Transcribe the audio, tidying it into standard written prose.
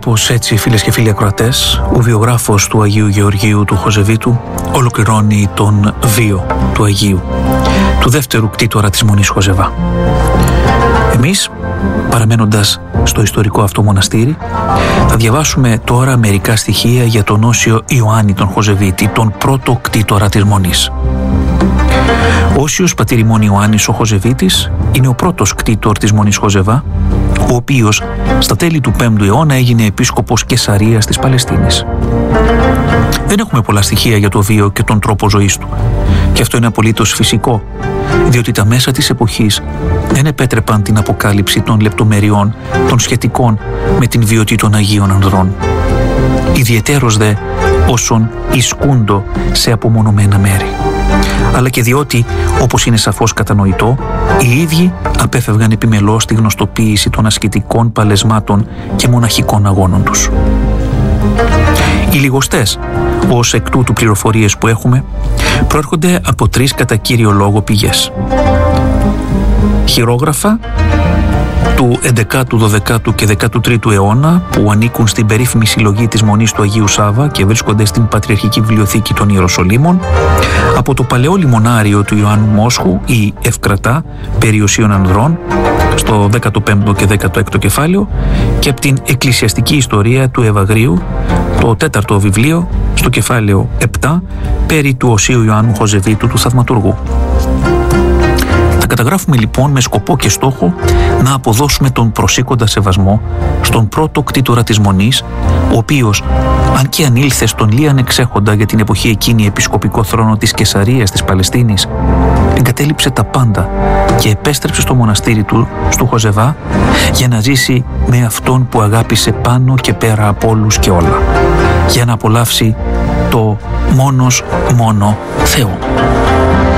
Κάπως έτσι, φίλες και φίλοι ακροατές, ο βιογράφος του Αγίου Γεωργίου του Χοζεβίτου ολοκληρώνει τον βίο του Αγίου, του δεύτερου κτήτορα της Μονής Χοζεβά. Εμείς, παραμένοντας στο ιστορικό αυτό μοναστήρι, θα διαβάσουμε τώρα μερικά στοιχεία για τον Όσιο Ιωάννη τον Χοζεβίτη, τον πρώτο κτήτορα της Μονής. Ο Όσιος πατήρ ημών Ιωάννης ο Χοζεβίτης είναι ο πρώτος κτήτορ της Μονής Χοζεβά, ο οποίος στα τέλη του 5ου αιώνα έγινε επίσκοπος Καισαρίας της Παλαιστίνης. Δεν έχουμε πολλά στοιχεία για το βίο και τον τρόπο ζωής του, και αυτό είναι απολύτως φυσικό, διότι τα μέσα της εποχής δεν επέτρεπαν την αποκάλυψη των λεπτομεριών των σχετικών με την βιωτή των Αγίων Ανδρών, ιδιαιτέρως δε όσων ισκούντο σε απομονωμένα μέρη, αλλά και διότι, όπως είναι σαφώς κατανοητό, οι ίδιοι απέφευγαν επιμελώς τη γνωστοποίηση των ασκητικών παλεσμάτων και μοναχικών αγώνων τους. Οι λιγοστές, ως εκ τούτου πληροφορίες που έχουμε, προέρχονται από 3 κατά κύριο λόγο πηγές. Χειρόγραφα του 11ου, 12ου και 13ου αιώνα, που ανήκουν στην περίφημη συλλογή της Μονής του Αγίου Σάβα και βρίσκονται στην Πατριαρχική Βιβλιοθήκη των Ιεροσολύμων, από το παλαιό λιμονάριο του Ιωάννου Μόσχου ή Ευκρατά περί Οσίων Ανδρών στο 15ο και 16ο κεφάλαιο, και από την εκκλησιαστική ιστορία του Ευαγρίου, το 4ο βιβλίο, στο κεφάλαιο 7 περί του Οσίου Ιωάννου Χοζεβίτου του Θαυματουργού. Θα καταγράφουμε λοιπόν με σκοπό και στόχο να αποδώσουμε τον προσήκοντα σεβασμό στον πρώτο κτήτορα της Μονής, ο οποίος, αν και ανήλθε στον λίαν εξέχοντα για την εποχή εκείνη επισκοπικό θρόνο της Καισαρίας της Παλαιστίνης, εγκατέλειψε τα πάντα και επέστρεψε στο μοναστήρι του στο Χοζεβά για να ζήσει με αυτόν που αγάπησε πάνω και πέρα από όλους και όλα, για να απολαύσει το μόνος μόνο Θεό.